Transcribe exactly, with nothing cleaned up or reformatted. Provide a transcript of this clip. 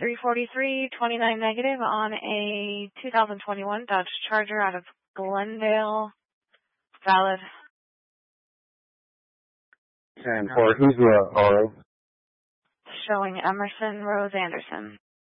three forty-three, twenty-nine negative on a two thousand twenty-one Dodge Charger out of Glendale. Valid. And for who's the R O? Showing Emerson Rose Anderson.